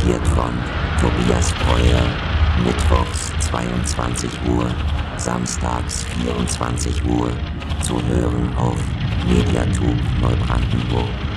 präsentiert von Tobias Breuer, mittwochs 22 Uhr, samstags 24 Uhr, zu hören auf Mediatube Neubrandenburg.